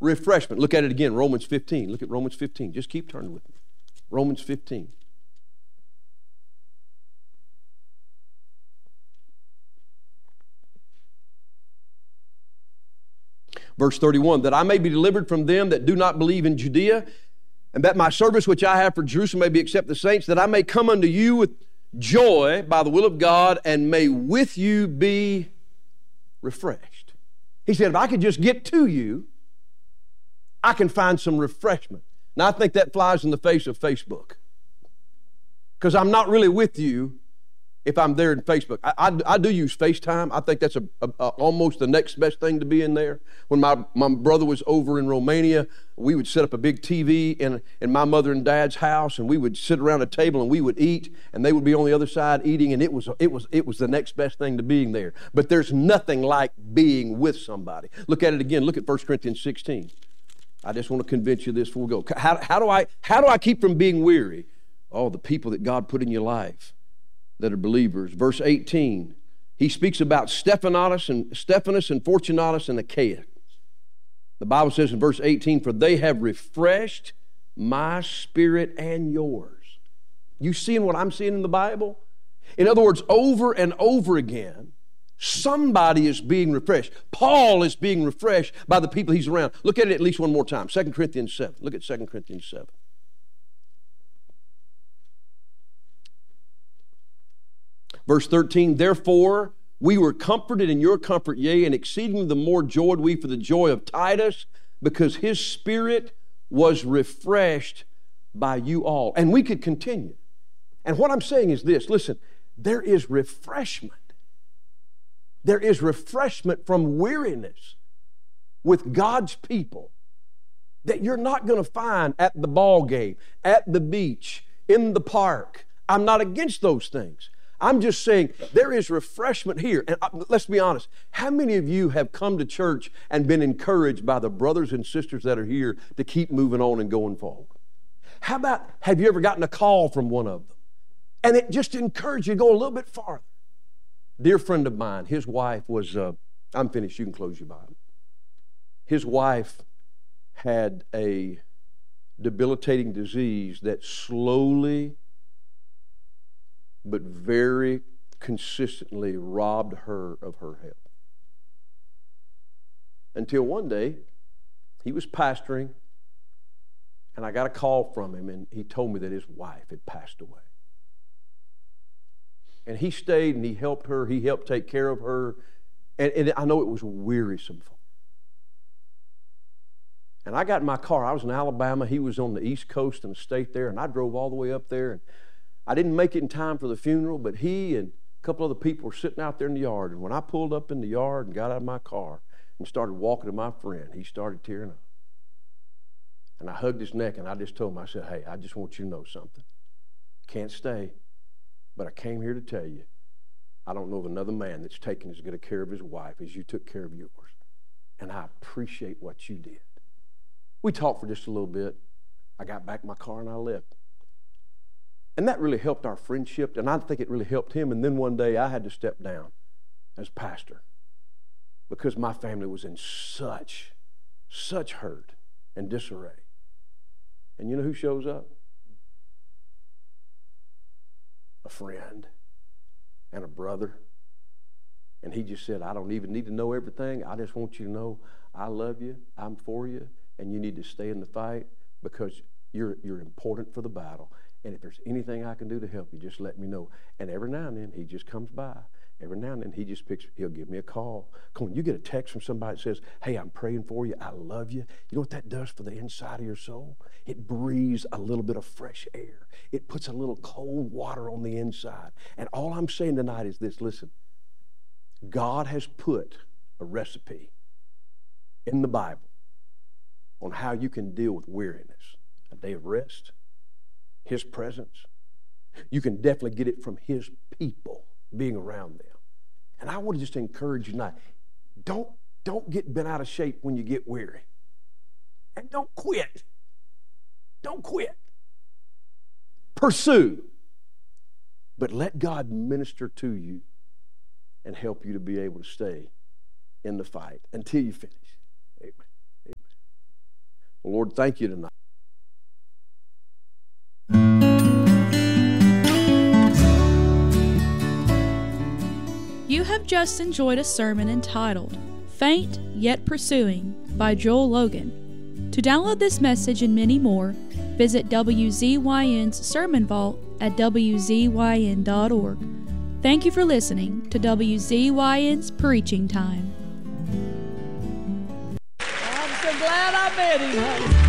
refreshment. Look at it again, Romans 15. Look at Romans 15. Just keep turning with me. Romans 15. Verse 31, that I may be delivered from them that do not believe in Judea, and that my service which I have for Jerusalem may be accepted the saints, that I may come unto you with joy by the will of God, and may with you be refreshed. He said, if I could just get to you, I can find some refreshment. Now, I think that flies in the face of Facebook, because I'm not really with you if I'm there in Facebook. I do use FaceTime. I think that's almost the next best thing to be in there. When my brother was over in Romania, we would set up a big TV in my mother and dad's house, and we would sit around a table and we would eat, and they would be on the other side eating, and it was the next best thing to being there. But there's nothing like being with somebody. Look at it again. Look at 1 Corinthians 16. I just want to convince you of this before we go. How do I keep from being weary? Oh, the people that God put in your life that are believers. Verse 18, he speaks about Stephanas and Fortunatus and Achaia. The Bible says in verse 18, for they have refreshed my spirit and yours. You seeing what I'm seeing in the Bible? In other words, over and over again, somebody is being refreshed. Paul is being refreshed by the people he's around. Look at it at least one more time. 2 Corinthians 7. Look at 2 Corinthians 7. Verse 13, therefore we were comforted in your comfort, yea, and exceedingly the more joyed we for the joy of Titus, because his spirit was refreshed by you all. And we could continue. And what I'm saying is this, listen, there is refreshment. There is refreshment from weariness with God's people that you're not going to find at the ball game, at the beach, in the park. I'm not against those things. I'm just saying there is refreshment here. And let's be honest, how many of you have come to church and been encouraged by the brothers and sisters that are here to keep moving on and going forward? How about, have you ever gotten a call from one of them? And it just encouraged you to go a little bit farther. Dear friend of mine, his wife was, I'm finished, you can close your Bible. His wife had a debilitating disease that slowly but very consistently robbed her of her health. Until one day, he was pastoring, and I got a call from him, and he told me that his wife had passed away. And he stayed, and he helped her. He helped take care of her. And I know it was wearisome for her. And I got in my car. I was in Alabama. He was on the East Coast in the state there, and I drove all the way up there, and I didn't make it in time for the funeral, but he and a couple other people were sitting out there in the yard. And when I pulled up in the yard and got out of my car and started walking to my friend, he started tearing up. And I hugged his neck, and I just told him, I said, hey, I just want you to know something. Can't stay, but I came here to tell you, I don't know of another man that's taken as good care of his wife as you took care of yours. And I appreciate what you did. We talked for just a little bit. I got back in my car and I left. And that really helped our friendship, and I think it really helped him. And then one day I had to step down as pastor because my family was in such hurt and disarray. And you know who shows up? A friend and a brother. And he just said, I don't even need to know everything. I just want you to know I love you, I'm for you, and you need to stay in the fight because you're important for the battle. And if there's anything I can do to help you, just let me know. And every now and then, he just comes by. Every now and then, he'll give me a call. Come on, you get a text from somebody that says, hey, I'm praying for you. I love you. You know what that does for the inside of your soul? It breathes a little bit of fresh air. It puts a little cold water on the inside. And all I'm saying tonight is this, listen. God has put a recipe in the Bible on how you can deal with weariness. A day of rest. His presence. You can definitely get it from His people being around them. And I want to just encourage you tonight, don't get bent out of shape when you get weary. And don't quit. Don't quit. Pursue. But let God minister to you and help you to be able to stay in the fight until you finish. Amen. Amen. Lord, thank you tonight. You have just enjoyed a sermon entitled, Faint Yet Pursuing by Joel Logan. To download this message and many more, visit WZYN's Sermon Vault at WZYN.org. Thank you for listening to WZYN's Preaching Time. I'm so glad I met him, honey.